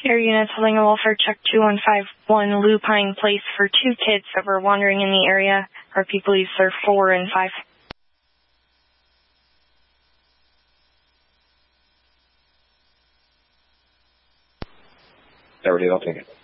Air units holding a welfare check 2151 Lupine Place for 2 kids that were wandering in the area. Our people use their 4 and 5. Already, I'll take it.